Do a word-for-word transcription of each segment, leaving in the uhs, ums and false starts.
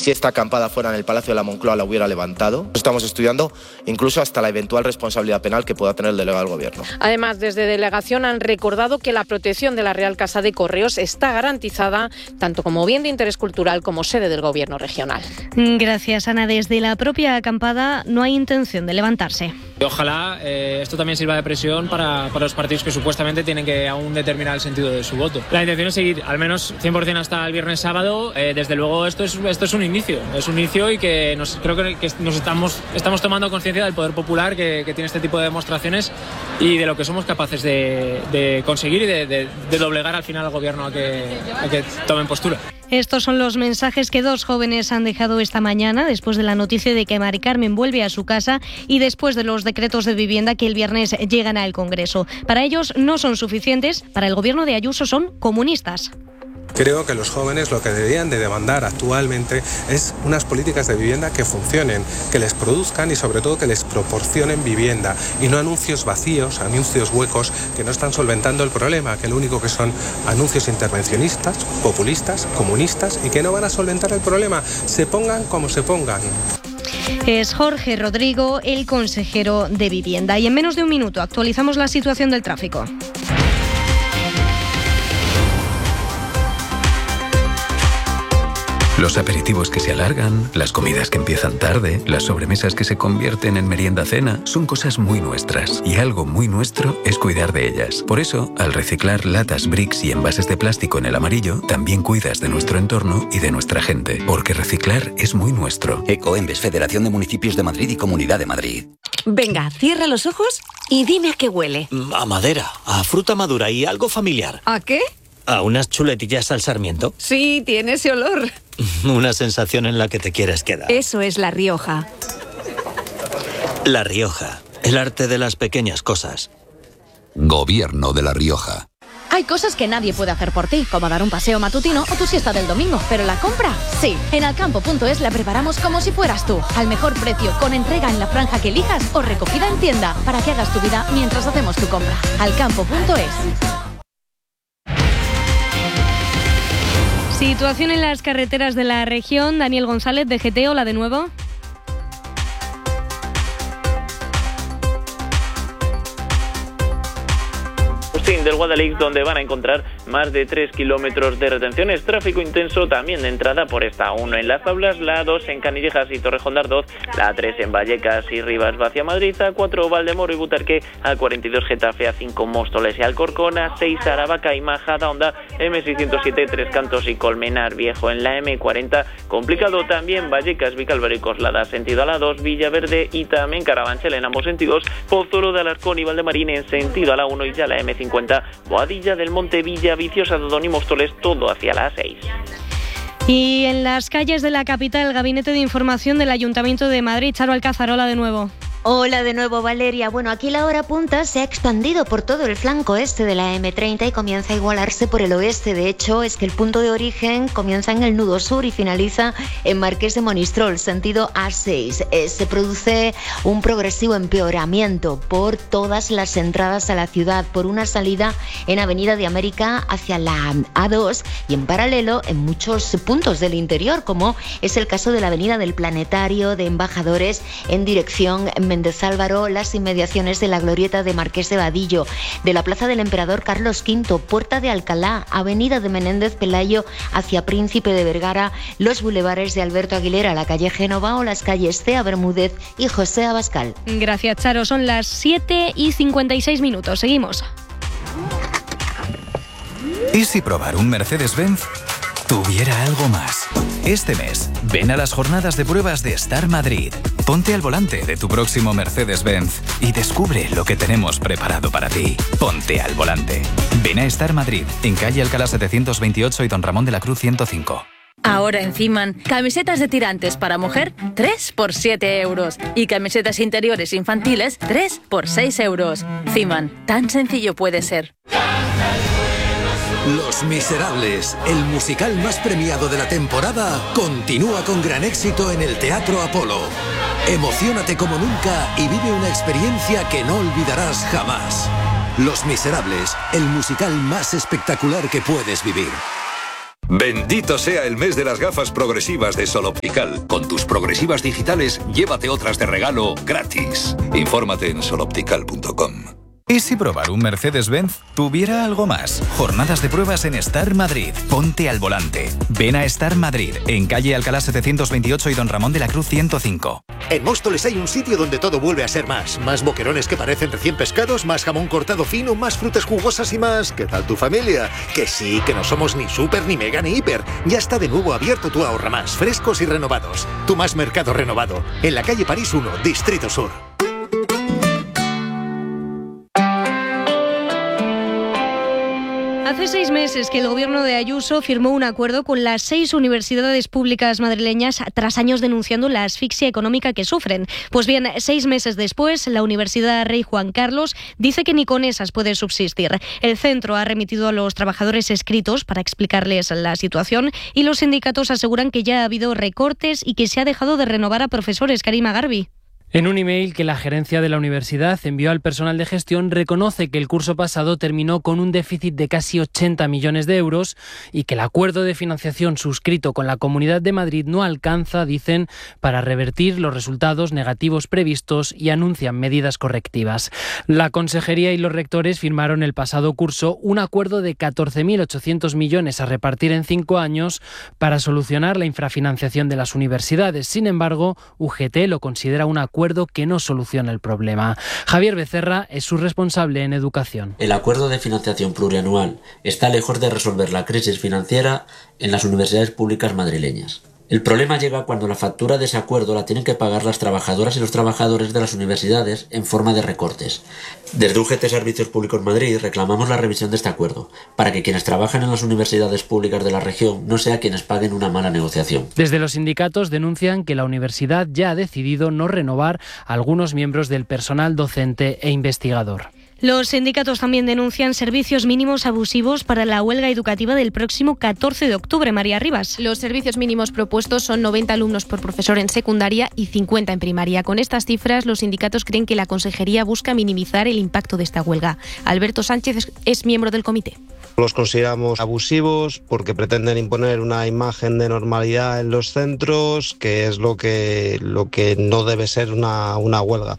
si esta acampada fuera en el Palacio de la Moncloa la hubiera levantado. Estamos estudiando incluso hasta la eventual responsabilidad penal que pueda tener el delegado del Gobierno. Además, desde delegación han recordado que la protección de la Real Casa de Correos está garantizada tanto como bien de interés cultural como sede del Gobierno regional. Gracias, Ana. Desde la propia acampada no hay intención de levantarse. Ojalá eh, esto también sirva de presión para, para los partidos que supuestamente tienen que aún determinar el sentido de su voto. La intención es seguir al menos cien por ciento hasta el viernes sábado. Eh, desde luego esto es, esto es un inicio, es un inicio y que nos, creo que, que nos estamos, estamos tomando conciencia del poder popular que, que tiene este tipo de demostraciones y de lo que somos capaces de, de conseguir y de, de, de doblegar al final al Gobierno a que, a que tomen postura. Estos son los mensajes que dos jóvenes han dejado esta mañana después de la noticia de que Mari Carmen vuelve a su casa y después de los decretos de vivienda que el viernes llegan al Congreso. Para ellos no son suficientes, para el Gobierno de Ayuso son comunistas. Creo que los jóvenes lo que deberían de demandar actualmente es unas políticas de vivienda que funcionen, que les produzcan y sobre todo que les proporcionen vivienda y no anuncios vacíos, anuncios huecos que no están solventando el problema, que lo único que son anuncios intervencionistas, populistas, comunistas y que no van a solventar el problema, se pongan como se pongan. Es Jorge Rodrigo, el consejero de Vivienda. Y en menos de un minuto actualizamos la situación del tráfico. Los aperitivos que se alargan, las comidas que empiezan tarde, las sobremesas que se convierten en merienda-cena, son cosas muy nuestras. Y algo muy nuestro es cuidar de ellas. Por eso, al reciclar latas, bricks y envases de plástico en el amarillo, también cuidas de nuestro entorno y de nuestra gente. Porque reciclar es muy nuestro. Ecoembes, Federación de Municipios de Madrid y Comunidad de Madrid. Venga, cierra los ojos y dime a qué huele. A madera, a fruta madura y algo familiar. ¿A qué? ¿A unas chuletillas al sarmiento? Sí, tiene ese olor. Una sensación en la que te quieres quedar. Eso es La Rioja. La Rioja, el arte de las pequeñas cosas. Gobierno de La Rioja. Hay cosas que nadie puede hacer por ti, como dar un paseo matutino o tu siesta del domingo. Pero la compra, sí. En alcampo punto es la preparamos como si fueras tú. Al mejor precio, con entrega en la franja que elijas o recogida en tienda, para que hagas tu vida mientras hacemos tu compra. alcampo punto es. Situación en las carreteras de la región. Daniel González, de G T, hola de nuevo. Del Guadalix, donde van a encontrar más de tres kilómetros de retenciones. Tráfico intenso también de entrada por esta uno en Las Tablas, la A dos en Canillejas y Torrejón de Ardoz, la A tres en Vallecas y Rivas hacia Madrid, A cuatro Valdemoro y Butarque, A cuarenta y dos Getafe, A cinco Móstoles y Alcorcón, A seis Aravaca y Majadahonda, M seiscientos siete Tres Cantos y Colmenar Viejo en la M cuarenta. Complicado también Vallecas, Vicálvaro y Coslada sentido a la dos, Villaverde y también Carabanchel en ambos sentidos, Pozuelo de Alarcón y Valdemarín en sentido a la uno y ya la M cincuenta, Boadilla del Monte, Villa, Viciosa, Dodón y Móstoles, todo hacia la A seis. Y en las calles de la capital, el Gabinete de Información del Ayuntamiento de Madrid. Charo Alcázar, hola de nuevo. Hola de nuevo, Valeria. Bueno, aquí la hora punta se ha expandido por todo el flanco este de la M treinta y comienza a igualarse por el oeste. De hecho, es que el punto de origen comienza en el nudo sur y finaliza en Marqués de Monistrol, sentido A seis. Eh, se produce un progresivo empeoramiento por todas las entradas a la ciudad, por una salida en Avenida de América hacia la A dos y en paralelo en muchos puntos del interior, como es el caso de la Avenida del Planetario, de Embajadores en dirección Méndez Álvaro, las inmediaciones de la glorieta de Marqués de Vadillo, de la Plaza del Emperador Carlos quinto, Puerta de Alcalá, Avenida de Menéndez Pelayo hacia Príncipe de Vergara, los bulevares de Alberto Aguilera, la calle Génova o las calles Cea Bermúdez y José Abascal. Gracias, Charo. Son las siete y cincuenta y seis minutos. Seguimos. ¿Y si probar un Mercedes-Benz tuviera algo más? Este mes, ven a las jornadas de pruebas de Star Madrid. Ponte al volante de tu próximo Mercedes-Benz y descubre lo que tenemos preparado para ti. Ponte al volante. Ven a Star Madrid, en calle Alcalá setecientos veintiocho y Don Ramón de la Cruz ciento cinco. Ahora en Ciman, camisetas de tirantes para mujer, tres por siete euros. Y camisetas interiores infantiles, tres por seis euros. Ciman, tan sencillo puede ser. Los Miserables, el musical más premiado de la temporada, continúa con gran éxito en el Teatro Apolo. Emociónate como nunca y vive una experiencia que no olvidarás jamás. Los Miserables, el musical más espectacular que puedes vivir. Bendito sea el mes de las gafas progresivas de Sol Optical. Con tus progresivas digitales, llévate otras de regalo gratis. Infórmate en sol optical punto com. ¿Y si probar un Mercedes-Benz tuviera algo más? Jornadas de pruebas en Star Madrid. Ponte al volante. Ven a Star Madrid, en calle Alcalá setecientos veintiocho y Don Ramón de la Cruz ciento cinco. En Móstoles hay un sitio donde todo vuelve a ser más. Más boquerones que parecen recién pescados, más jamón cortado fino, más frutas jugosas y más... ¿Qué tal tu familia? Que sí, que no somos ni súper, ni mega, ni hiper. Ya está de nuevo abierto tu Ahorra Más, frescos y renovados. Tu Más Mercado renovado. En la calle París uno, Distrito Sur. Hace seis meses que el gobierno de Ayuso firmó un acuerdo con las seis universidades públicas madrileñas tras años denunciando la asfixia económica que sufren. Pues bien, seis meses después, la Universidad Rey Juan Carlos dice que ni con esas puede subsistir. El centro ha remitido a los trabajadores escritos para explicarles la situación y los sindicatos aseguran que ya ha habido recortes y que se ha dejado de renovar a profesores. Karima Garbi. En un email que la gerencia de la universidad envió al personal de gestión, reconoce que el curso pasado terminó con un déficit de casi ochenta millones de euros y que el acuerdo de financiación suscrito con la Comunidad de Madrid no alcanza, dicen, para revertir los resultados negativos previstos y anuncian medidas correctivas. La consejería y los rectores firmaron el pasado curso un acuerdo de catorce mil ochocientos millones a repartir en cinco años para solucionar la infrafinanciación de las universidades. Sin embargo, U G T lo considera un acuerdo que no soluciona el problema. Javier Becerra es su responsable en educación. El acuerdo de financiación plurianual está lejos de resolver la crisis financiera en las universidades públicas madrileñas. El problema llega cuando la factura de ese acuerdo la tienen que pagar las trabajadoras y los trabajadores de las universidades en forma de recortes. Desde U G T Servicios Públicos Madrid reclamamos la revisión de este acuerdo, para que quienes trabajan en las universidades públicas de la región no sean quienes paguen una mala negociación. Desde los sindicatos denuncian que la universidad ya ha decidido no renovar a algunos miembros del personal docente e investigador. Los sindicatos también denuncian servicios mínimos abusivos para la huelga educativa del próximo catorce de octubre. María Rivas. Los servicios mínimos propuestos son noventa alumnos por profesor en secundaria y cincuenta en primaria. Con estas cifras, los sindicatos creen que la consejería busca minimizar el impacto de esta huelga. Alberto Sánchez es miembro del comité. Los consideramos abusivos porque pretenden imponer una imagen de normalidad en los centros, que es lo que, lo que no debe ser una, una huelga.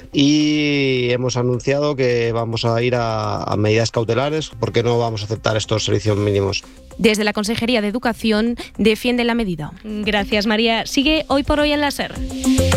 Y hemos anunciado que vamos a ir a, a medidas cautelares porque no vamos a aceptar estos servicios mínimos. Desde la Consejería de Educación defienden la medida. Gracias, María. Sigue Hoy por Hoy en la SER.